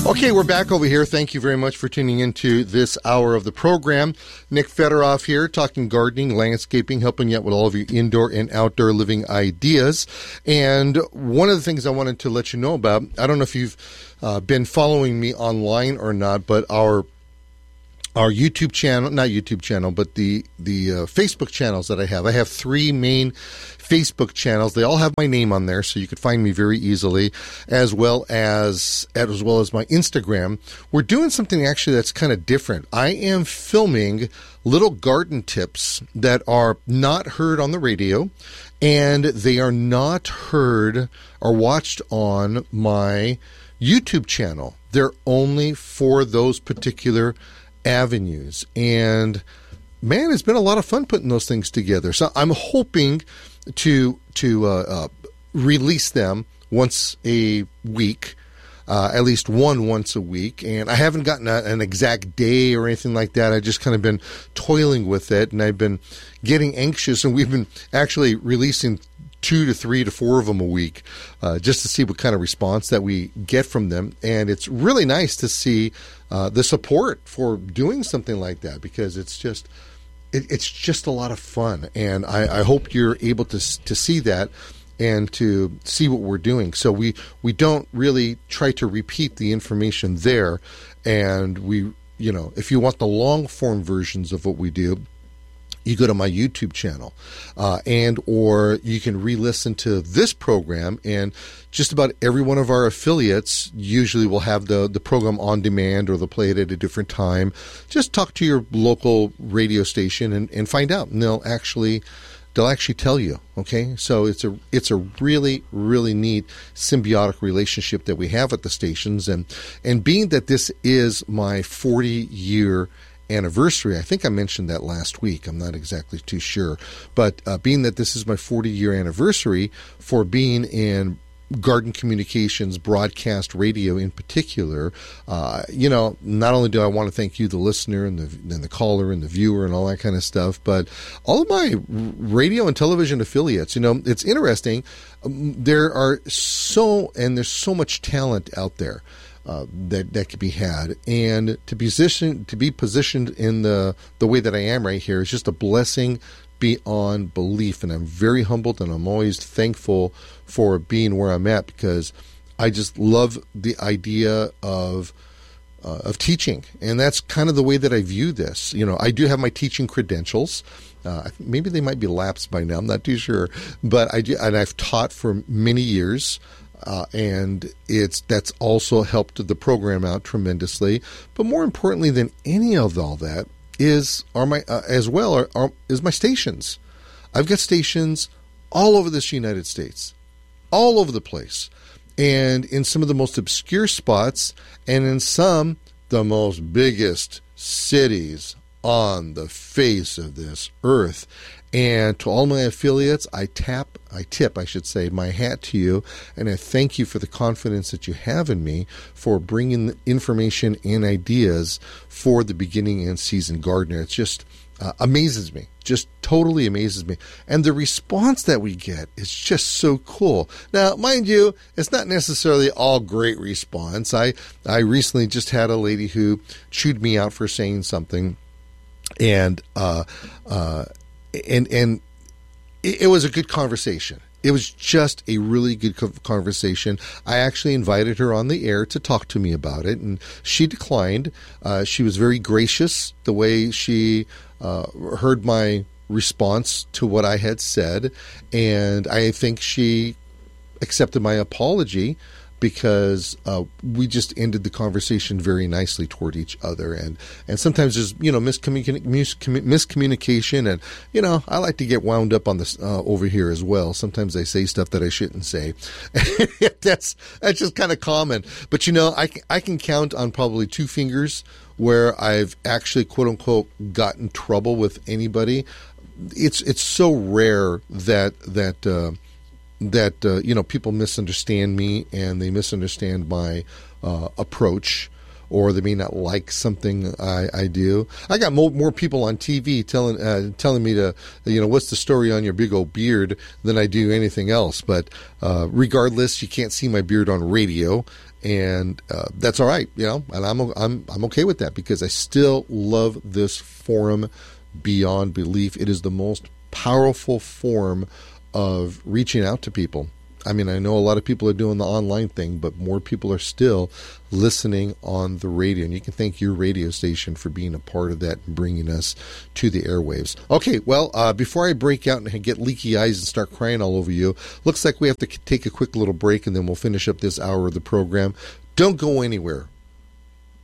Okay, we're back over here. Thank you very much for tuning into this hour of the program. Nick Federoff here, talking gardening, landscaping, helping you out with all of your indoor and outdoor living ideas. And one of the things I wanted to let you know about, I don't know if you've been following me online or not, but our YouTube channel, not YouTube channel, but the Facebook channels that I have three main Facebook channels. They all have my name on there, so you could find me very easily, as well as my Instagram. We're doing something actually that's kind of different. I am filming little garden tips that are not heard on the radio, and they are not heard or watched on my YouTube channel. They're only for those particular avenues. And man, it's been a lot of fun putting those things together. So I'm hoping to release them once a week, at least once a week. And I haven't gotten an exact day or anything like that. I just kind of been toiling with it, and I've been getting anxious, and we've been actually releasing 2 to 3 to 4 of them a week, just to see what kind of response that we get from them. And it's really nice to see the support for doing something like that, because it's just a lot of fun. And I hope you're able to see that and to see what we're doing. So we don't really try to repeat the information there. And if you want the long form versions of what we do, you go to my YouTube channel, or you can re-listen to this program. And just about every one of our affiliates usually will have the program on demand, or they'll play it at a different time. Just talk to your local radio station and find out, and they'll actually tell you. Okay, so it's a really, really neat symbiotic relationship that we have at the stations, and being that this is my 40-year anniversary. I think I mentioned that last week. I'm not exactly too sure. But being that this is my 40-year anniversary for being in garden communications, broadcast radio in particular, not only do I want to thank you, the listener, and the caller and the viewer and all that kind of stuff, but all of my radio and television affiliates. It's interesting. There's so much talent out there that could be had, and to be positioned in the way that I am right here is just a blessing beyond belief. And I'm very humbled, and I'm always thankful for being where I'm at, because I just love the idea of teaching, and that's kind of the way that I view this. I do have my teaching credentials. Maybe they might be lapsed by now. I'm not too sure, but I do, and I've taught for many years. And that's also helped the program out tremendously. But more importantly than any of all that is my stations. I've got stations all over this United States, all over the place, and in some of the most obscure spots, and in some the most biggest cities on the face of this earth. And to all my affiliates, I tip my hat to you, and I thank you for the confidence that you have in me for bringing information and ideas for the beginning and season gardener. It just amazes me, just totally amazes me. And the response that we get is just so cool. Now, mind you, it's not necessarily all great response. I recently just had a lady who chewed me out for saying something, and it was a good conversation. It was just a really good conversation. I actually invited her on the air to talk to me about it, and she declined. She was very gracious the way she heard my response to what I had said, and I think she accepted my apology, because we just ended the conversation very nicely toward each other. And sometimes there's, miscommunication. And, I like to get wound up on this over here as well. Sometimes I say stuff that I shouldn't say. That's just kind of common. But, I can count on probably 2 fingers where I've actually, quote unquote, got in trouble with anybody. It's so rare that people misunderstand me, and they misunderstand my approach, or they may not like something I do. I got more people on TV telling me to, what's the story on your big old beard than I do anything else. But regardless, you can't see my beard on radio. And that's all right, and I'm okay with that because I still love this forum beyond belief. It is the most powerful form of reaching out to people. I mean, I know a lot of people are doing the online thing, but more people are still listening on the radio. And you can thank your radio station for being a part of that and bringing us to the airwaves. Okay, well, before I break out and get leaky eyes and start crying all over you, looks like we have to take a quick little break, and then we'll finish up this hour of the program. Don't go anywhere.